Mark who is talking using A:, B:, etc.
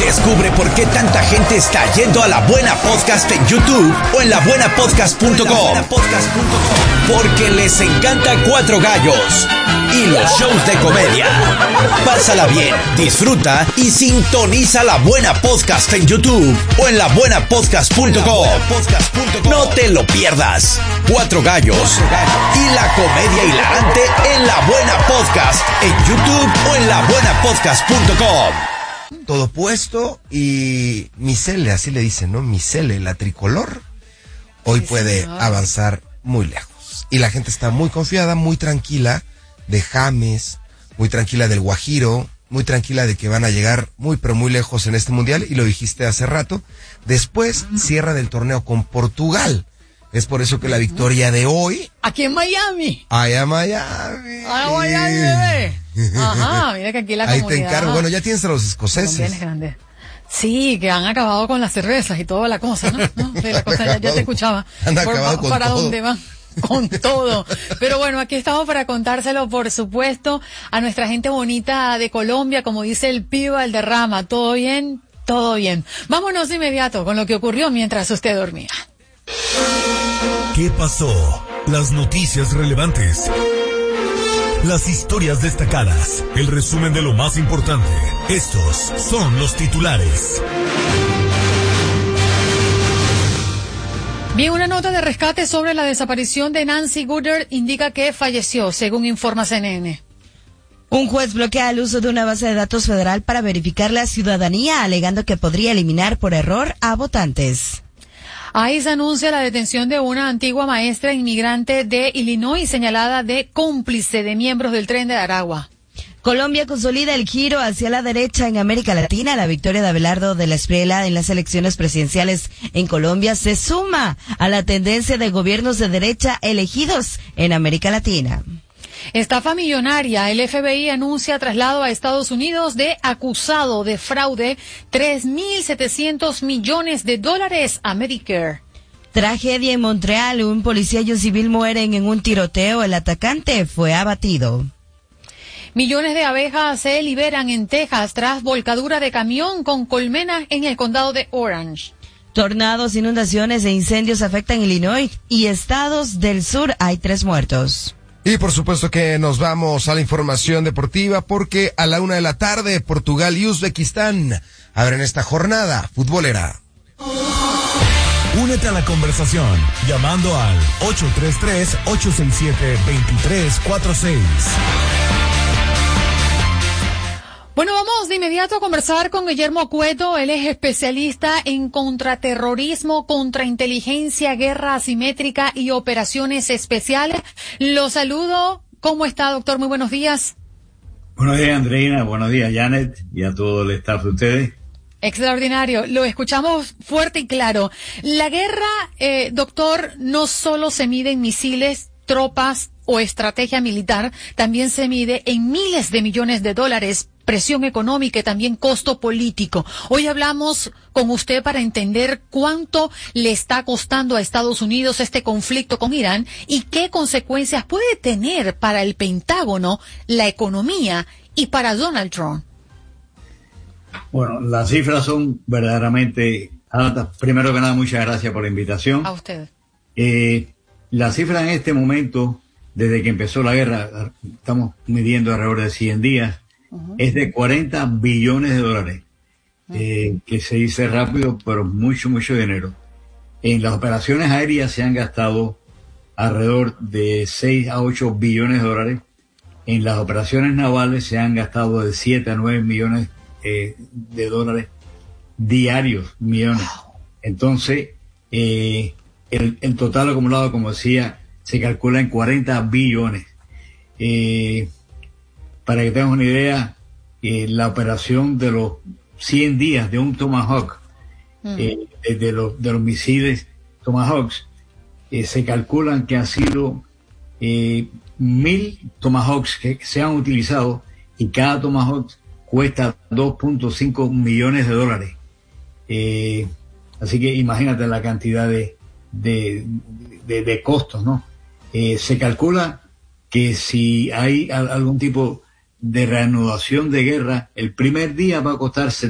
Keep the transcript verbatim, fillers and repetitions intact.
A: Descubre por qué tanta gente está yendo a La Buena Podcast en YouTube o en la buena podcast punto com. Porque les encanta Cuatro Gallos y los shows de comedia. Pásala bien, disfruta y sintoniza La Buena Podcast en YouTube o en la buena podcast punto com. No te lo pierdas. Cuatro Gallos y la comedia hilarante en La Buena Podcast en YouTube o en la buena podcast punto com.
B: Todo puesto y Micele, así le dicen, ¿no? Micele, la tricolor, hoy sí, puede señor. avanzar muy lejos. Y la gente está muy confiada, muy tranquila de James, muy tranquila del Guajiro, muy tranquila de que van a llegar muy pero muy lejos en este mundial, y lo dijiste hace rato. Después cierra del torneo con Portugal. Es por eso que la victoria de hoy...
C: Aquí en Miami.
B: Allá en Miami.
C: Allá Miami, bebé. Ajá, mira que aquí la
B: Ahí
C: comunidad...
B: te encargo. Bueno, ya tienes a los escoceses.
C: Grande. Sí, que han acabado con las cervezas y toda la cosa, ¿no? ¿No? De la cosa, ya, ya te escuchaba.
B: Han
C: por,
B: acabado con
C: para
B: todo.
C: dónde van. Con todo. Pero bueno, aquí estamos para contárselo, por supuesto, a nuestra gente bonita de Colombia, como dice el Pío Valderrama. ¿Todo bien? Todo bien. Vámonos de inmediato con lo que ocurrió mientras usted dormía.
D: ¿Qué pasó? Las noticias relevantes. Las historias destacadas. El resumen de lo más importante. Estos son los titulares.
C: Bien, una nota de rescate sobre la desaparición de Nancy Goddard indica que falleció, según informa C N N.
E: Un juez bloquea el uso de una base de datos federal para verificar la ciudadanía, alegando que podría eliminar por error a votantes.
C: I C E anuncia la detención de una antigua maestra inmigrante de Illinois señalada de cómplice de miembros del Tren de Aragua.
E: Colombia consolida el giro hacia la derecha en América Latina. La victoria de Abelardo de la Espriella en las elecciones presidenciales en Colombia se suma a la tendencia de gobiernos de derecha elegidos en América Latina.
C: Estafa millonaria. El F B I anuncia traslado a Estados Unidos de acusado de fraude tres mil setecientos millones de dólares a Medicare.
E: Tragedia en Montreal. Un policía y un civil mueren en un tiroteo. El atacante fue abatido.
C: Millones de abejas se liberan en Texas tras volcadura de camión con colmenas en el condado de Orange.
E: Tornados, inundaciones e incendios afectan Illinois y estados del sur. Hay tres muertos.
B: Y por supuesto que nos vamos a la información deportiva, porque a la una de la tarde Portugal y Uzbekistán abren esta jornada futbolera.
D: Únete a la conversación llamando al ocho tres tres, ocho seis siete, dos tres cuatro seis.
C: Bueno, vamos de inmediato a conversar con Guillermo Cueto. Él es especialista en contraterrorismo, contrainteligencia, guerra asimétrica y operaciones especiales. Lo saludo. ¿Cómo está, doctor? Muy buenos días.
F: Buenos días, Andreina. Buenos días, Janet, y a todo el staff de ustedes.
C: Extraordinario. Lo escuchamos fuerte y claro. La guerra, eh, doctor, no solo se mide en misiles, tropas o estrategia militar, también se mide en miles de millones de dólares, presión económica y también costo político. Hoy hablamos con usted para entender cuánto le está costando a Estados Unidos este conflicto con Irán y qué consecuencias puede tener para el Pentágono, la economía y para Donald Trump.
F: Bueno, las cifras son verdaderamente altas. Primero que nada, muchas gracias por la invitación.
C: A usted.
F: Eh, la cifra en este momento, desde que empezó la guerra, estamos midiendo alrededor de cien días, uh-huh. es de cuarenta billones de dólares, uh-huh. eh, que se dice rápido, pero mucho, mucho dinero. En las operaciones aéreas se han gastado alrededor de seis a ocho billones de dólares. En las operaciones navales se han gastado de siete a nueve millones eh, de dólares diarios, millones. Entonces, eh, el, el total acumulado, como decía, se calcula en cuarenta billones. Eh, para que tengas una idea, eh, la operación de los cien días de un Tomahawk, mm. eh, de, los, de los misiles Tomahawks, eh, se calculan que han sido eh, mil Tomahawks que se han utilizado, y cada Tomahawk cuesta dos punto cinco millones de dólares. Eh, así que imagínate la cantidad de, de, de, de costos, ¿no? Eh, se calcula que si hay algún tipo de reanudación de guerra, el primer día va a costar